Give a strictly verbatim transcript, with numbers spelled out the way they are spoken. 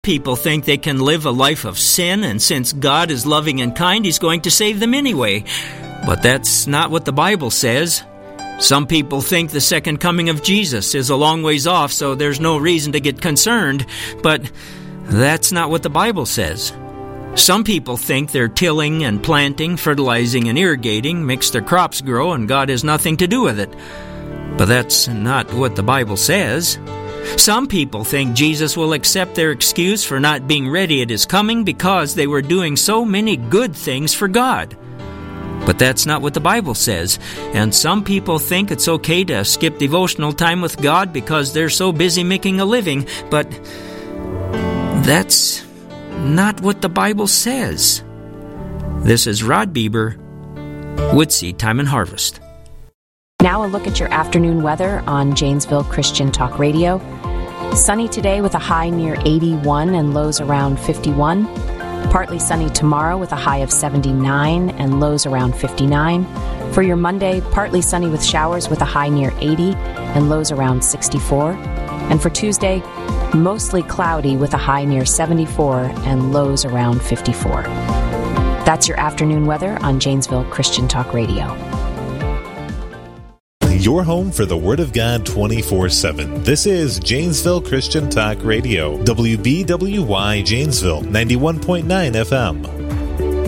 people think they can live a life of sin, and since God is loving and kind, He's going to save them anyway. But that's not what the Bible says. Some people think the second coming of Jesus is a long ways off, so there's no reason to get concerned. But that's not what the Bible says. Some people think they're tilling and planting, fertilizing and irrigating, makes their crops grow, and God has nothing to do with it. But that's not what the Bible says. Some people think Jesus will accept their excuse for not being ready at His coming because they were doing so many good things for God. But that's not what the Bible says. And some people think it's okay to skip devotional time with God because they're so busy making a living. But that's not what the Bible says. This is Rod Bieber, Woodseed Time and Harvest. Now a look at your afternoon weather on Janesville Christian Talk Radio. Sunny today with a high near eighty-one and lows around fifty-one. Partly sunny tomorrow with a high of seventy-nine and lows around fifty-nine. For your Monday, partly sunny with showers with a high near eighty and lows around sixty-four. And for Tuesday, mostly cloudy with a high near seventy-four and lows around fifty-four. That's your afternoon weather on Janesville Christian Talk Radio. Your home for the Word of God twenty-four seven. This is Janesville Christian Talk Radio. W B W Y Janesville, ninety-one point nine F M.